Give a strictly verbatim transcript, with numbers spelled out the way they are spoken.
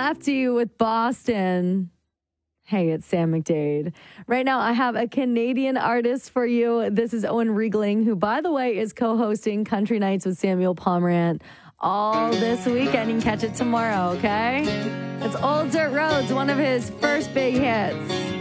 after you with Boston. Hey, it's Sam McDade. Right now, I have a Canadian artist for you. This is Owen Riegling, who, by the way, is co-hosting Country Nights with Samuel Pomerant all this weekend. You can catch it tomorrow, okay? It's Old Dirt Roads, one of his first big hits.